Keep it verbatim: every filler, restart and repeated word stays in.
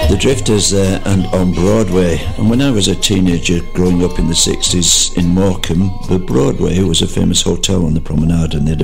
The Drifters there and on Broadway. And when I was a teenager growing up in the sixties in Morecambe, the Broadway was a famous hotel on the promenade, and they had a